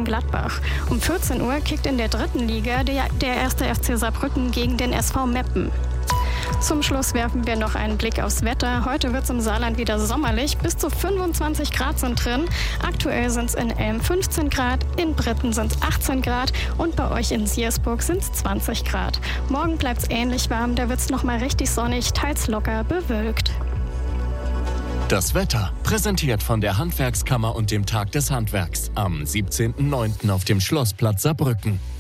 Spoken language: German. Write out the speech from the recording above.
Mönchengladbach. Um 14 Uhr kickt in der 3. Liga der 1. FC Saarbrücken gegen den SV Meppen. Zum Schluss werfen wir noch einen Blick aufs Wetter. Heute wird es im Saarland wieder sommerlich. Bis zu 25 Grad sind drin. Aktuell sind es in Elm 15 Grad, in Britten sind es 18 Grad und bei euch in Siersburg sind es 20 Grad. Morgen bleibt es ähnlich warm, da wird es nochmal richtig sonnig, teils locker bewölkt. Das Wetter, präsentiert von der Handwerkskammer und dem Tag des Handwerks am 17.09. auf dem Schlossplatz Saarbrücken.